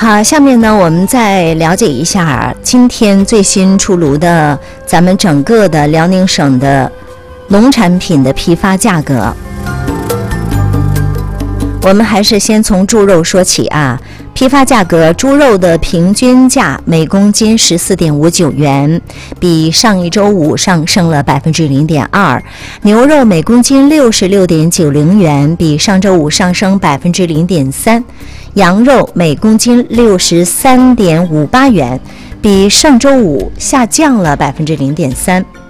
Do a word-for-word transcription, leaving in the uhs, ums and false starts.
好，下面呢，我们再了解一下今天最新出炉的咱们整个的辽宁省的农产品的批发价格。我们还是先从猪肉说起啊，批发价格，猪肉的平均价每公斤十四点五九元，比上一周五上升了百分之零点二。牛肉每公斤六十六点九零元，比上周五上升百分之零点三。羊肉每公斤六十三点五八元，比上周五下降了百分之零点三。